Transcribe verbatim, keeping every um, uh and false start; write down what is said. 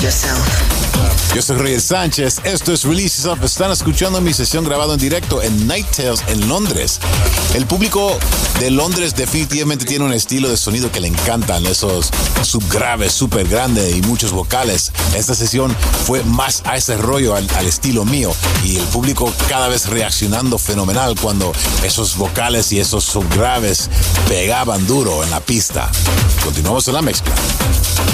Yo soy Roger Sánchez, esto es Release Yourself. Están escuchando mi sesión grabada en directo en Night Tales en Londres. El público de Londres definitivamente tiene un estilo de sonido que le encantan, esos subgraves súper grandes y muchos vocales. Esta sesión fue más a ese rollo, al, al estilo mío, y el público cada vez reaccionando fenomenal cuando esos vocales y esos subgraves pegaban duro en la pista. Continuamos en la mezcla.